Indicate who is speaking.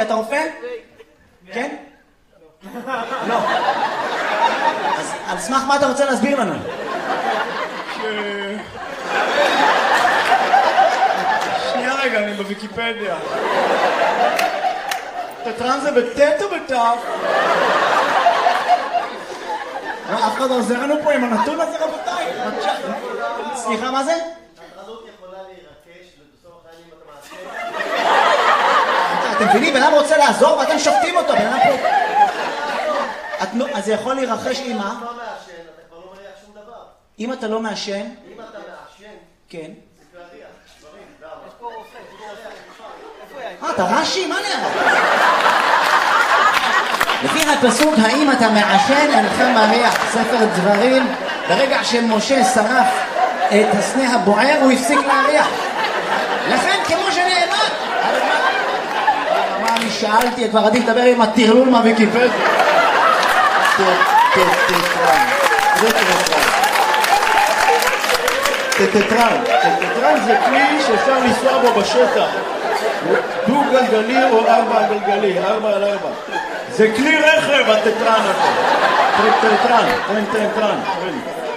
Speaker 1: אוקיי, אתה רופא? כן? לא. אז על סמך מה אתה רוצה להסביר לנו?
Speaker 2: שנייה רגע, אני בוויקיפדיה. תטרן זה בטט או בטף?
Speaker 1: אף אחד לא עוזר לנו פה עם הנתון הזה, רבותיי. סליחה, מה זה?
Speaker 3: הטרדות יכולה להירקש ובסוף החיים אתה מעשה.
Speaker 1: אתם מבינים, בן אדם רוצה לעזור ואתם שופטים אותו, בן אדם פה. אז זה יכול להירחש עם מה?
Speaker 3: אם אתה לא מעשן, אתה כבר לא מריח שום דבר.
Speaker 1: אם אתה לא מעשן?
Speaker 3: אם אתה מעשן,
Speaker 1: כן.
Speaker 3: זה להריח, דברים, למה? יש פה רופא,
Speaker 1: אתה רש"י? מה נראה? לפי הפסוק, האם אתה מעשן אינך מריח, ספר דברים, ברגע שמשה שרף את הסנה הבוער הוא הפסיק להריח. לכן כמו שנאמר, מה אני שאלתי, כבר עדיף לדבר עם הטרלול מהוויקיפדיה.
Speaker 2: טטרן זה כלי שאפשר לנסוע בו בשטח, דו גלגלי או 4 גלגלי, 4 על 4. זה כלי רכב הטטרן הזה. טטרן.